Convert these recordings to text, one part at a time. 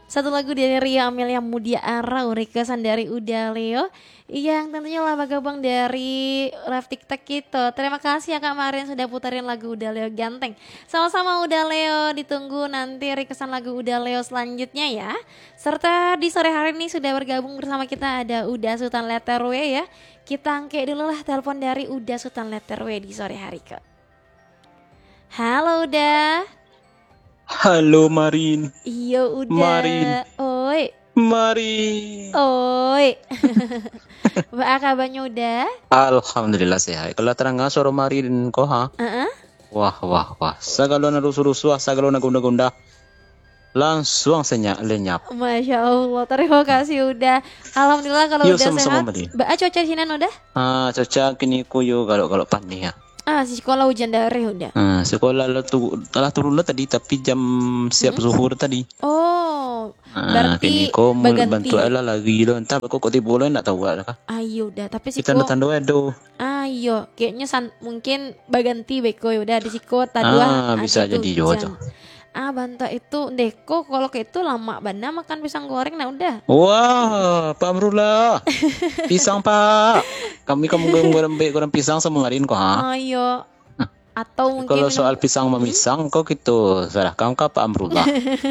Satu lagu dari Ria Amelia Mudia Arau, requestan dari Uda Leo, yang tentunya laba gabung dari live TikTok kita. Terima kasih ya Kak Marin sudah putarin lagu Uda Leo ganteng. Sama-sama Uda Leo, ditunggu nanti requestan lagu Uda Leo selanjutnya ya. Serta di sore hari ini sudah bergabung bersama kita ada Uda Sultan Letterway ya. Kita angkat dulu lah telepon dari Uda Sultan Letterway di sore hari Kak. Halo Uda. Halo Marin. Iya udah. Marin. Oi. Marin. Oi. Apa kabarnya udah? Alhamdulillah sehat. Kalau terang suara Marin kok ha? Wah. Sagalo na rusu-rusu, sagalo na gunda-gunda. Langsung lenyap. Masya Allah, terima kasih udah. Alhamdulillah kalau Yo, udah sama-sama, sehat. Marin. Cuaca sinan udah? Cuaca kini kuyo kalau panik ya. Si sekolah hujan dari udah. Sekolah telah turun lah tadi tapi jam siap zuhur tadi. Oh, berarti kini ko baganti. bantu ala lagi lo. Entah kok tiba enggak tahu lah. Ayo udah, tapi Kita tanda do. Ayo, kayaknya mungkin baganti beko ya udah di siko tadua. Bisa jadi jo. Banta itu deko kalau kayak itu lama bana makan pisang goreng nah udah. Wah, Pak Amrullah. Pisang, Pak. Kami goreng pisang sama ngarin kok, ha? Ayo. Atau mungkin kalau soal pisang memisang kok gitu, serahkan ke Pak Amrullah.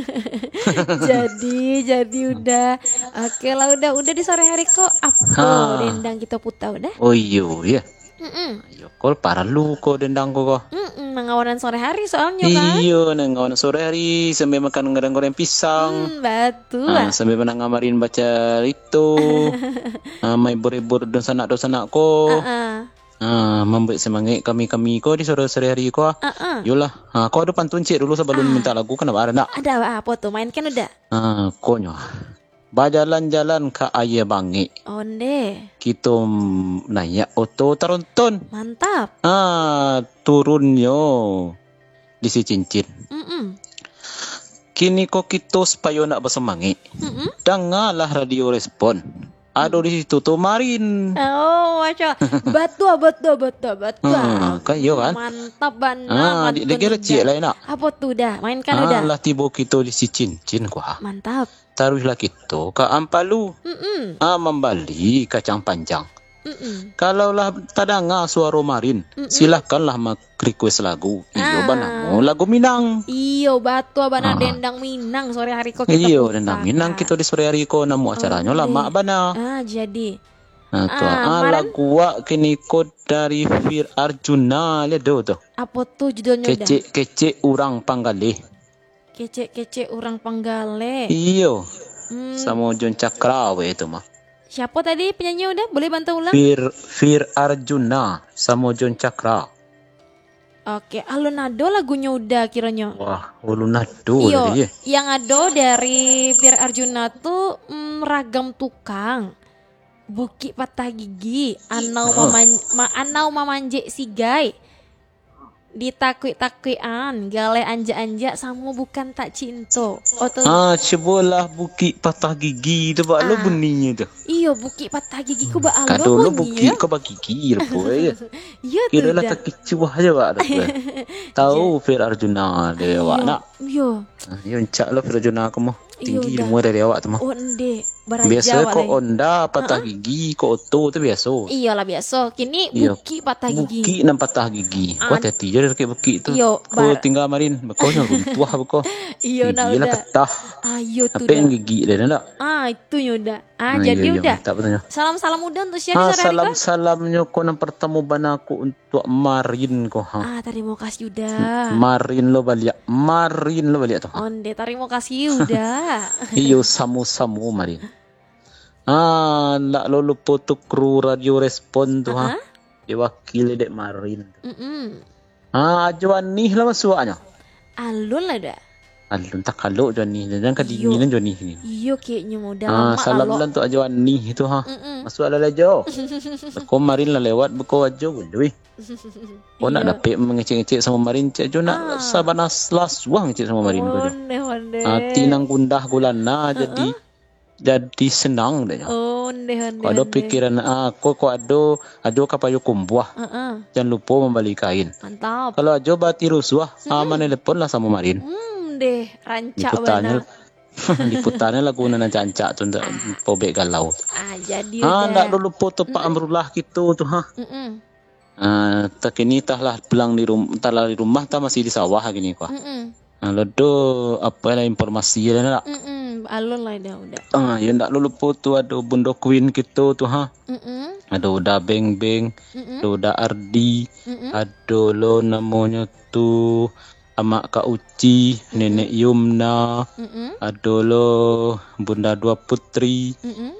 jadi udah. Oke lah udah di sore hari kok apa dendang kita putar udah. Oh iya. Ayo, kol parah lu kok dendang kok. Mengawanan sore hari soalnya kan. Iya, ngawanan sore hari sambil makan goreng pisang. Betul. Sambil ngamarin baca itu. Main bor-bor dan sanak kok. Membuat semangat kami kok di sore hari kok. Yolah, kau ada pantun cek dulu sebelum minta lagu kenapa ada nak? Ada apa tuh mainkan udah? Konyo. Bajalan-jalan ke ayah bangi. Onde. Kita naik oto taronton. Mantap. Turunnya di si cincin. Kini kok kita supaya nak bersemangat. Dengarlah radio respon. Ada di situ tuh Marin. Oh, masya. Betul. Kayo kan? Mantap banget. Dia kira cik lah nak. Apa tuh dah? Mainkan udah. Lah tiba kita di si cincin kuah. Mantap. Taruhlah kita ke Ampalu. Membeli kacang panjang. Kalau lah tadanga suara Marin, silakanlah request lagu. Iyo banamu lagu Minang. Iyo batu bana dendang Minang sore hari kok kita. Iyo dendang Minang kita di sore hari kok namu acaranya lama bana. Jadi. Lagu kini ko dari Fir Arjuna lihat tuh. Apa tuh judulnya udah? Kece urang Panggale. Kece urang Panggale. Iyo. Sama John Cakrawe itu mah. Siapa tadi penyanyi udah? Boleh bantu ulang? Fir Arjuna sama John Cakra. Oke, Alunado lagunya udah kiranya. Wah, Alunado iya, ya. Yang ada dari Fir Arjuna tuh ragam tukang. Buki patah gigi, anau mamanje sigai. Ditakui-takuian, gale anja-anja sama bukan tak cinta. Cobalah buki patah gigi itu bak lo bunyinya tuh. Iya, buki patah gigi ku bak lo bunyinya. Kado buki ya? kau bagi gigi ya. Iya tuh. Kira lah tak kicuah aja bak. Tahu Fir Arjuna dia awak nak. Iya. Cak lo Fir Arjuna aku mah. Tinggi ilmu dari awak tu mah. Onde, biasa kok onda patah gigi, kok oto tu biasa. Iyalah biasa. Kini buki patah gigi. Buki dan patah gigi. Kau hati je dari buki tu. Kau tinggal Marin, kau yang runtuh kau. Iya nak udah. Petah. Ayo tu dah. Apa yang gigi dia nak? Itu udah. Jadi udah. Tak betulnya. Salam udah untuk siapa sore hari kau? Salamnya kau yang pertemu banaku untuk Marin kau. Terima kasih udah. Marin lo balik tu. Onde, terima kasih udah. Iyo samu Marin. Nak lo lupa tu kru radio respon tu diwakili dek Marin. Ajuan nih lah masuaknya. Alun lah dah. Alun tak kalau Juan nih dan kedinginan Juan nih. Iyo kayaknya mau dah. Salam lan tu ajuan nih itu Masuk ala jo. Kau Marin lah lewat buka ajo boleh. Kau nak dapat mengecek-ngecek sama Marin cek jo nak sabanas lasuang ngecek sama Marin kau jo. Hati nang gundah gulana jadi senang dah. Onde. Kau ada pikiran kau ada kapayo kumbuah. Jangan lupa membeli kain. Mantap. Kalau ajo bati rusuh, mana telepon lah sama Marin. Deh rancak benar. Diputarnya lagu nana cancak tu ndak pobek galau. Jadi Ndak dulu foto Pak Amrullah gitu tuh tak ini tah lah pulang di rumah tah masih di sawah gini kok. Ledo apa lah informasi lah. Alun lah udah. Ya ndak dulu foto ada Bunda Queen gitu tuh Ada udah beng-beng, ada udah Ardi, ada lo namanya tuh Amak Kak Uci, Nenek Yumna, ada lo Bunda Dua Putri.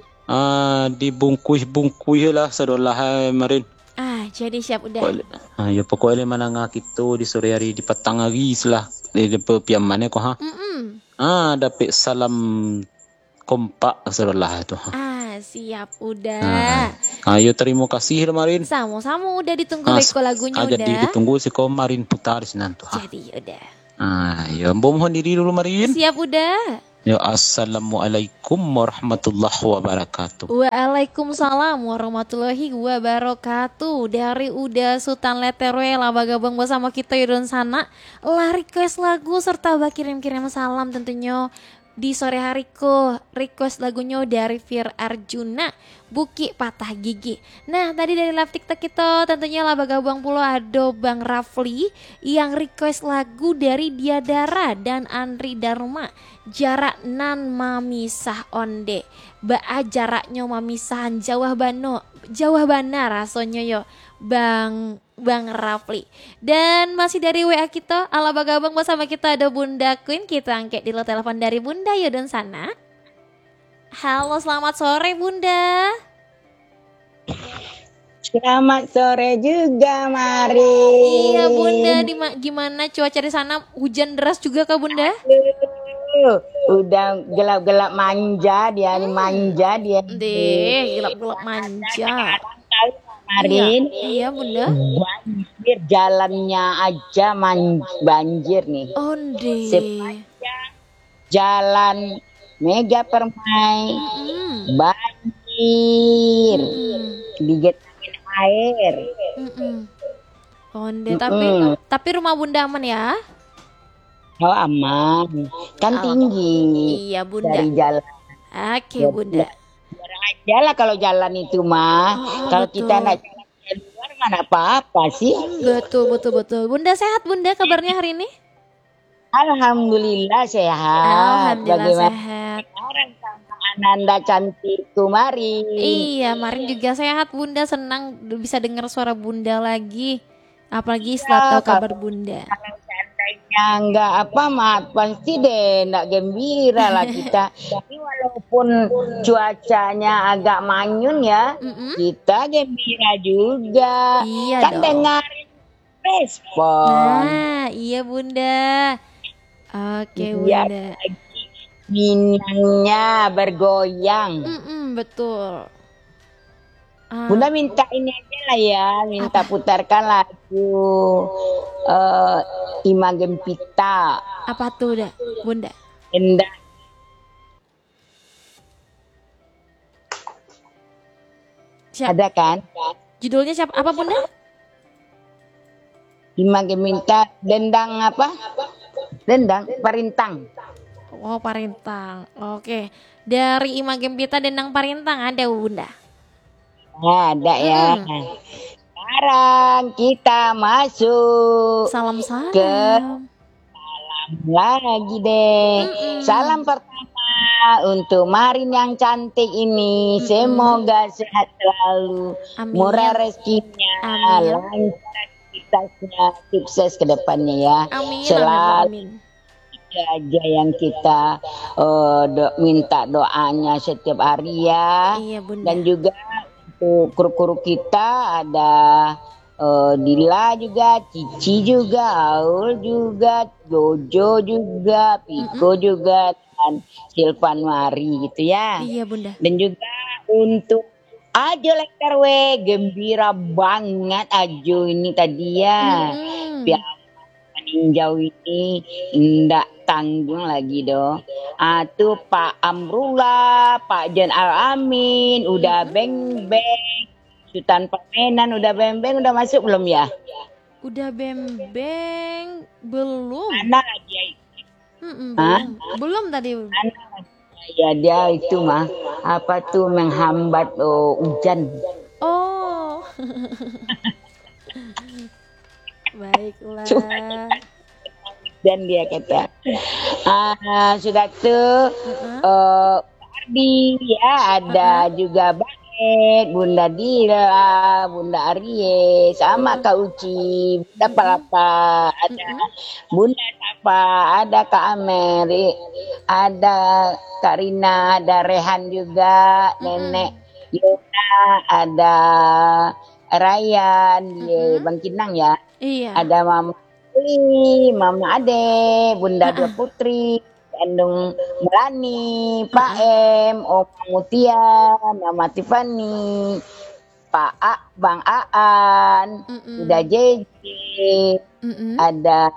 Dibungkus lah sedolah marin. Jadi siap udah. Ya pokoknya mana ngak itu di sore hari di petang lagi selah di piamannya kok dapat salam kompak sedolah itu. Siap udah. Ayo terima kasih Marin. Sama-sama udah ditunggu Riko lagunya udah. Jadi ditunggu si Marin putar sinantu. Jadi udah. Ya mohon diri dulu Marin. Siap udah. Ya assalamualaikum warahmatullahi wabarakatuh. Waalaikumsalam warahmatullahi wabarakatuh. Dari udah Sultan Leterwe lah bagabang bersama kita yudon sana. Lah request lagu serta kirim-kirim salam tentunya. Di sore hariku request lagunya dari Fir Arjuna, Buki Patah Gigi. Nah tadi dari live TikTok kita tentunya lah bagabang pulau ada Bang Rafli yang request lagu dari Diadara dan Andri Dharma, Jarak nan mamisah onde. Baa jaraknya mamisahan jauh bana rasanya yo Bang Rafli. Dan masih dari WA kita ala bagabang bersama kita ada Bunda Queen. Kita angkat di telepon dari Bunda Yudon sana. Halo selamat sore Bunda. Selamat sore juga Mari. Iya Bunda, gimana cuaca di sana? Hujan deras juga kah Bunda? Udah gelap-gelap manja dia manja dia. Deh, gelap-gelap manja. Marin. Iya Bunda. Banjir jalannya aja banjir nih. Onde. Jalan Mega Permai banjir. Digetangin air. Onde tapi rumah Bunda aman ya? Oh aman. Kan tinggi. Iya Bunda. Dari jalan. Oke Bunda. Aja lah kalau jalan itu mah. Kalau kita nak jalan di luar mana apa-apa sih. Betul. Bunda sehat Bunda kabarnya hari ini? Alhamdulillah sehat. Alhamdulillah sehat. Orang sama Ananda cantikku Mari. Iya, Marin juga sehat Bunda, senang bisa dengar suara Bunda lagi. Apalagi setelah tahu kabar Bunda. Kalau seandainya enggak pasti deh enggak gembira lah kita. Tapi walaupun cuacanya agak manyun ya, kita gembira juga. Iya kan dong. dengarin respon. Nah, iya Bunda. Oke Bunda. Minangnya bergoyang. Betul. Bunda minta ini aja lah ya, minta putarkan lagu Ima Gempita. Apa tuh Bunda? Endah. Ada kan? Judulnya siapa? Apa Bunda? Ima Gempita, dendang apa? Dendang, parintang. Oh Parintang. Oke. Dari Ima Gempita Dendang Parintang ada Bunda. Ada ya. Sekarang kita masuk Salam ke salam lagi deh. Salam pertama untuk Marin yang cantik ini. Semoga sehat selalu. Amin. Murah rezekinya, lancar aktivitasnya, sukses ke depannya ya. Amin. Selalu aja yang kita minta doanya setiap hari ya. Iya Bunda. Dan juga untuk kru-kru kita ada Dila juga, Cici juga, Aul juga, Jojo juga, Piko juga, dan Silvan Mari gitu ya. Iya Bunda. Dan juga untuk Ajo Lekarwe, gembira banget Ajo ini tadi ya. Ninjau ini ndak tanggung lagi dong. Tuh Pak Amrullah, Pak Jan Al-Amin, udah beng-beng. Sultan Permenan udah beng-beng, udah masuk belum ya? Udah beng-beng belum. Mana lagi ya? Belum tadi. Mana Ya dia itu mah apa tuh menghambat hujan. Oh. Baiklah. Dan dia kata, sudah tuh Ardi ya, ada juga Baet, Bunda Dira, Bunda Arie, sama Kak Uci, Bunda Palapa, ada Bunda Sapa, ada Kak Ameri, ada Kak Rina, ada Rehan juga, Nenek Yona, ada Ryan di Bangkinang ya, Iya. ada Mama Mama Ade, Bunda Dua Putri, Andung Melani, Pak M, Oma Mutia, Mama Tiffany, Bang Aan, udah JJ, ada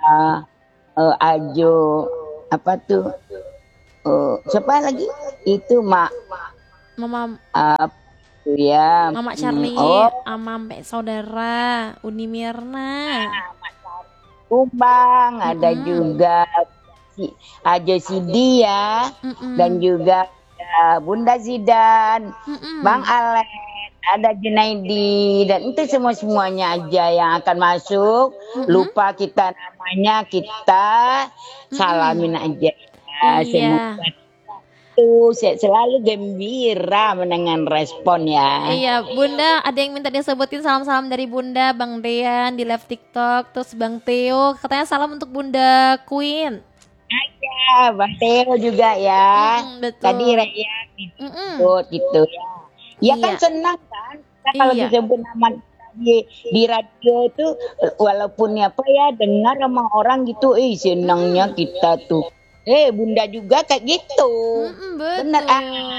Ajo, apa tuh? Siapa lagi? Itu Mama ya. Mama Charlie, sama Mbak Saudara, Uni Mirna. Kumbang, ada juga Ajo Sidi ya, dan juga Bunda Zidan, Bang Alex, ada Junaidi, dan itu semuanya aja yang akan masuk. Lupa kita namanya, kita salamin aja. Iya. Semoga selalu gembira mendengar respon ya. Iya, Bunda, ada yang minta disebutin salam-salam dari Bunda, Bang Dean di live TikTok, terus Bang Theo, katanya salam untuk Bunda Queen. Iya, Bang Theo juga ya. Betul. Tadi rakyat gitu ya. Ya kan senang kan, kalau disebut nama di radio tuh, walaupun apa ya dengar sama orang gitu, senangnya kita tuh. Bunda juga kayak gitu. Bener.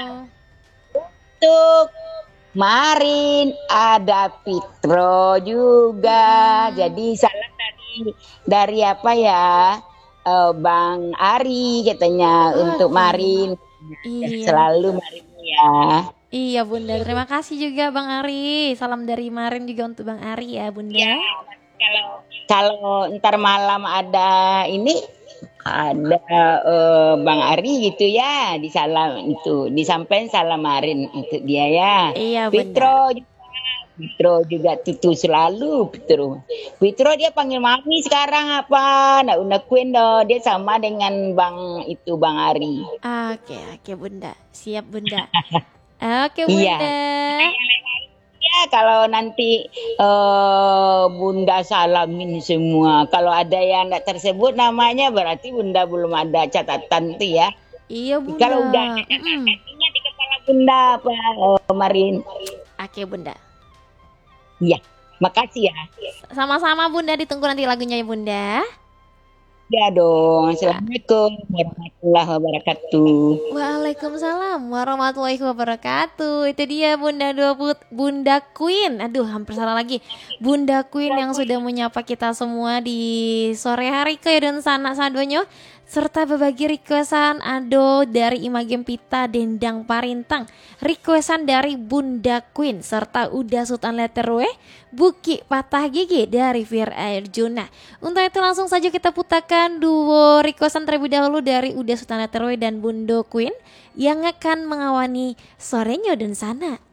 Untuk Marin ada Fitro juga. Jadi salam dari apa ya? Bang Ari katanya untuk Marin. Selalu Marin ya. Iya Bunda, terima kasih juga Bang Ari. Salam dari Marin juga untuk Bang Ari ya Bunda. Ya, kalau ntar malam ada ini, ada Bang Ari gitu ya, disampaikan salam Marin untuk dia ya. Iya, Fitro juga tutu selalu Fitro dia panggil mami sekarang apa? Nggak undang Queen dia sama dengan Bang Ari. Oke Bunda, siap Bunda. Oke Bunda. Ya kalau nanti Bunda salamin semua. Kalau ada yang tidak tersebut namanya berarti Bunda belum ada catatan tuh ya. Iya Bunda. Kalau udah ada catatannya di kepala Bunda Marin. Oke Bunda. Iya, makasih ya. Sama-sama Bunda, ditunggu nanti lagunya ya Bunda. Ya dong. Assalamualaikum warahmatullahi wabarakatuh. Waalaikumsalam warahmatullahi wabarakatuh. Itu dia Bunda Queen. Aduh, hampir salah lagi. Bunda Queen yang sudah menyapa kita semua di sore hari ke dan sana sadonyo, serta berbagi requestan ado dari Imagem Pita Dendang Parintang, requestan dari Bunda Queen, serta Uda Sultan Letterwe, Buki Patah Gigi dari Fir Arjuna. Untuk itu langsung saja kita putarkan duo requestan terlebih dahulu dari Uda Sultan Letterwe dan Bunda Queen yang akan mengawani sorenya dan sana.